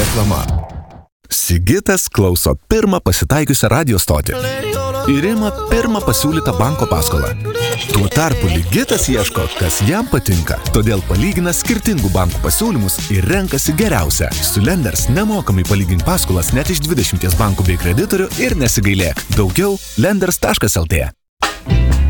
Reklama. Sigitas klauso pirmą pasitaikiusią radio stotį ir ima pirmą pasiūlytą banko paskolą. Tuo tarpu Ligitas ieško, kas jam patinka, todėl palygina skirtingų bankų pasiūlymus ir renkasi geriausią. Su Lenders nemokamai palygink paskolas net iš 20 bankų bei kreditorių ir nesigailėk. Daugiau lenders.lt.